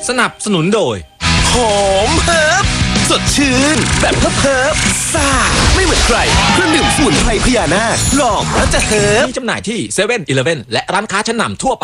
สนับสนุนโดยหอมเฮิร์บสดชื่นแบบเฮิร์บซ่าไม่เหมือนใครเครื่องดื่มสมุนไพรพญานาคลองแล้วจะเฮิร์บมีจำหน่ายที่เซเว่นอีเลฟเว่นและร้านค้าชั้นนำทั่วไป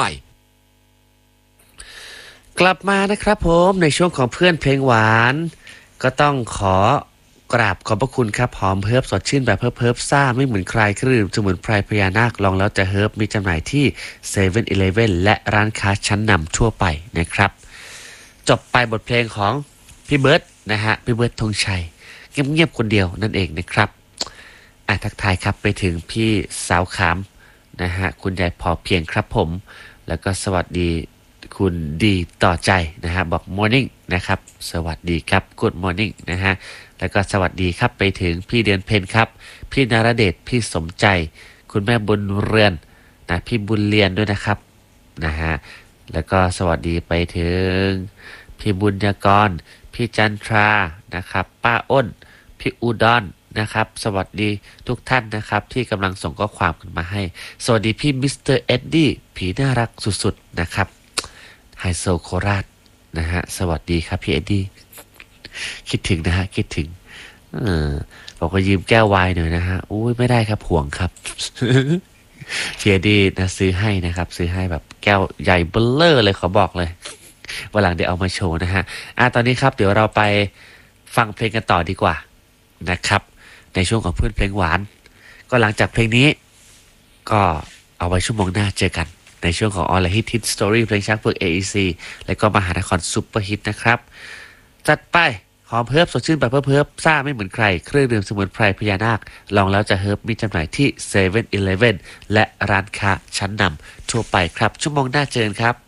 กลับมานะครับผมในช่วงของเพื่อนเพลงหวานก็ต้องขอกราบขอบพระคุณครับหอมเฮิร์บสดชื่นแบบเฮิร์บซ่าไม่เหมือนใครเครื่องดื่มสมุนไพรพญานาคลองแล้วจะเฮิร์บมีจำหน่ายที่เซเว่นอีเลฟเว่นและร้านค้าชั้นนำทั่วไปนะครับจบไปบทเพลงของพี่เบิร์ดนะฮะพี่เบิร์ดธงชัยเงียบๆคนเดียวนั่นเองนะครับทักทายครับไปถึงพี่สาวขามนะฮะคุณยายพอเพียงครับผมแล้วก็สวัสดีคุณดีต่อใจนะฮะบอก morning นะครับสวัสดีครับ good morning นะฮะแล้วก็สวัสดีครับไปถึงพี่เดือนเพ็ญครับพี่นรเดชพี่สมใจคุณแม่บุญเรือนนะพี่บุญเรียนด้วยนะครับนะฮะแล้วก็สวัสดีไปถึงพี่บุญยากรพี่จันทรานะครับป้าอ้นพี่อุดรนะครับสวัสดีทุกท่านนะครับที่กำลังส่งข้อความกันมาให้สวัสดีพี่มิสเตอร์เอ็ดดี้ผีน่ารักสุดๆนะครับไฮโซโคราชนะฮะสวัสดีครับพี่เอ็ดดี้คิดถึงนะฮะคิดถึงบอกว่ายืมแก้ววายหน่อยนะฮะอุ้ยไม่ได้ครับห่วงครับพี่เอ็ดดี้นะซื้อให้นะครับซื้อให้แบบแก้วใหญ่เบ้อเร่อเลยขอบอกเลยวันหลังเดี๋ยวเอามาโชว์นะฮะตอนนี้ครับเดี๋ยวเราไปฟังเพลงกันต่อดีกว่านะครับในช่วงของเพื่อนเพลงหวานก็หลังจากเพลงนี้ก็เอาไว้ชั่วโมงหน้าเจอกันในช่วงของ All Hit Hit Story เพลงช้างเผือก AEC และก็มหานครซุปเปอร์ฮิตนะครับจัดไปหอมเฮิร์บสดชื่นแบบเฮิร์บซ่าไม่เหมือนใครเครื่องดื่มสมุนไพรพญานาคลองแล้วจะเฮิร์บมีจำหน่ายที่7-Eleven และร้านค้าชั้นนำทั่วไปครับชั่วโมงหน้าเจอกันครับ